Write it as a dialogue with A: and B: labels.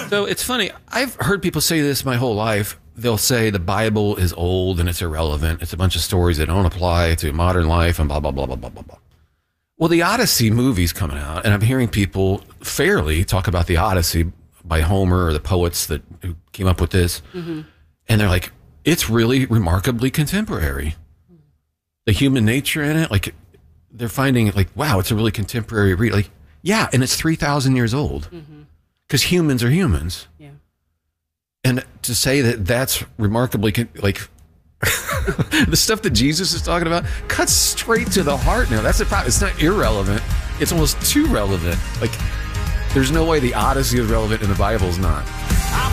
A: So it's funny. I've heard people say this my whole life. They'll say the Bible is old and it's irrelevant. It's a bunch of stories that don't apply to modern life and blah, blah, blah, blah, blah, blah, blah. Well, the Odyssey movie's coming out, and I'm hearing people fairly talk about the Odyssey by Homer or the poets who came up with this. Mm-hmm. And they're like, it's really remarkably contemporary. The human nature in it, like they're finding like, wow, it's a really contemporary read. Like, yeah, and it's 3,000 years old because humans are humans. Yeah. And to say that that's remarkably like the stuff that Jesus is talking about cuts straight to the heart. Now that's the problem. It's not irrelevant. It's almost too relevant. Like there's no way the Odyssey is relevant and the Bible's not.